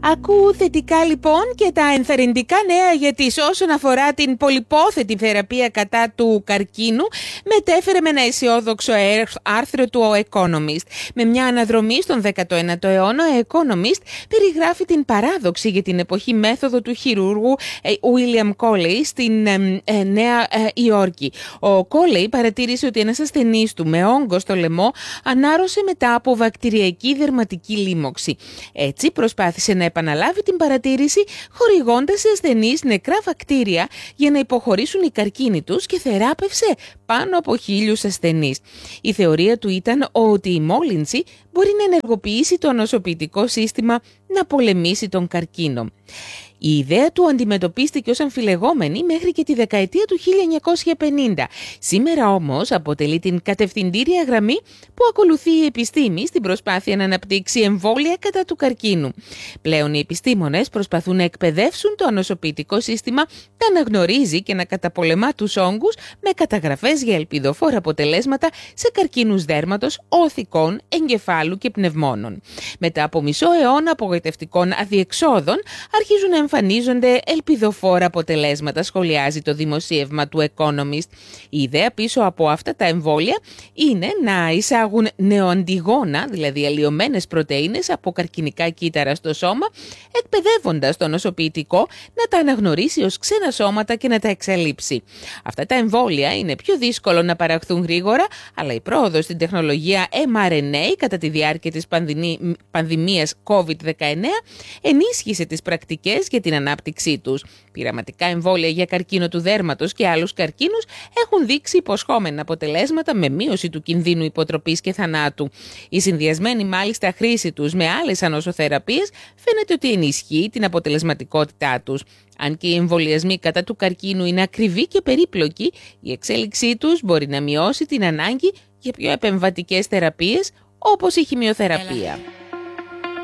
Ακού θετικά λοιπόν και τα ενθαρρυντικά νέα, γιατί όσον αφορά την πολυπόθετη θεραπεία κατά του καρκίνου, μετέφερε με ένα αισιόδοξο άρθρο του Ο Economist. Με μια αναδρομή στον 19ο αιώνα, ο Economist περιγράφει την παράδοξη για την εποχή μέθοδο του χειρούργου William Coley στην Νέα Υόρκη. Ο Coley παρατήρησε ότι ένας ασθενής του με όγκο στο λαιμό ανάρρωσε μετά από βακτηριακή δερματική λίμωξη. Έτσι προσπάθησε να επαναλάβει την παρατήρηση, χορηγώντας σε ασθενείς νεκρά βακτήρια για να υποχωρήσουν οι καρκίνοι τους, και θεράπευσε πάνω από 1.000 ασθενείς. Η θεωρία του ήταν ότι η μόλυνση μπορεί να ενεργοποιήσει το νοσοποιητικό σύστημα να πολεμήσει τον καρκίνο. Η ιδέα του αντιμετωπίστηκε ως αμφιλεγόμενη μέχρι και τη δεκαετία του 1950. Σήμερα όμως αποτελεί την κατευθυντήρια γραμμή που ακολουθεί η επιστήμη στην προσπάθεια να αναπτύξει εμβόλια κατά του καρκίνου. Πλέον οι επιστήμονες προσπαθούν να εκπαιδεύσουν το νοσοποιητικό σύστημα να αναγνωρίζει και να καταπολεμά τους όγκους, με καταγραφές για ελπιδοφόρα αποτελέσματα σε καρκίνους δέρματος, οθικών, εγκεφάλου και πνευμόνων. Μετά από μισό αιώνα απογοητευτικών αδιεξόδων, αρχίζουν να εμφανίζονται ελπιδοφόρα αποτελέσματα, σχολιάζει το δημοσίευμα του Economist. Η ιδέα πίσω από αυτά τα εμβόλια είναι να εισάγουν νεοαντιγόνα, δηλαδή αλλοιωμένες πρωτεΐνες από καρκινικά κύτταρα στο σώμα, εκπαιδεύοντας το νοσοποιητικό να τα αναγνωρίσει ως ξένα σώματα και να τα εξαλείψει. Αυτά τα εμβόλια είναι πιο δύσκολο να παραχθούν γρήγορα, αλλά η πρόοδος στην τεχνολογία mRNA κατά τη διάρκεια της πανδημίας COVID-19 ενίσχυσε τις πρακτικές για την ανάπτυξή τους. Πειραματικά εμβόλια για καρκίνο του δέρματος και άλλους καρκίνους έχουν δείξει υποσχόμενα αποτελέσματα με μείωση του κινδύνου υποτροπής και θανάτου. Η συνδυασμένη μάλιστα χρήση τους με άλλες ανοσοθεραπείες φαίνεται ότι ενισχύει την αποτελεσματικότητά τους. Αν και οι εμβολιασμοί κατά του καρκίνου είναι ακριβοί και περίπλοκοι, η εξέλιξή τους μπορεί να μειώσει την ανάγκη για πιο επεμβατικές θεραπείες όπως η χημειοθεραπεία.